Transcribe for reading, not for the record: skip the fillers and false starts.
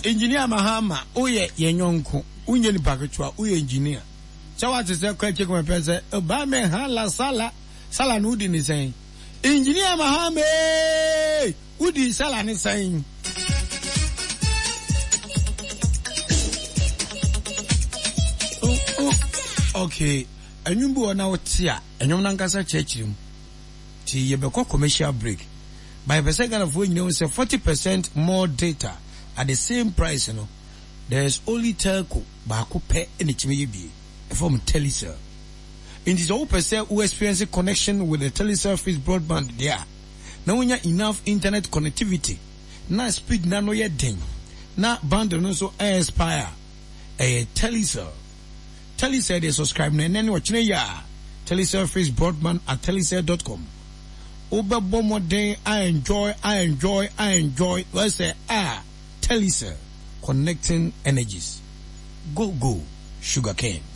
engineer Mahama oye yenyonko unye ni paketwa uye engineer chawa te se kwa cheko mepese ba me hala sala no udi ni sen engineer Mahama udi sala ni sen okay enyumbu ona otia enyum nankasa chechirim ti yebekọ commercial break by percent of when you say 40% more data at the same price, you know, there's only telco baako pay any chimeye bi from Telecel. In this whole percent who experience a connection with the Telecel fixed broadband there. Now when you enough internet connectivity, na speed na no yet ding, na bundle no so expire. Telecel they subscribe na nene watching ya Telecel fixed broadband at telecel.com. Oba bomo day I enjoy. Let's say Telecel connecting energies. Go sugarcane.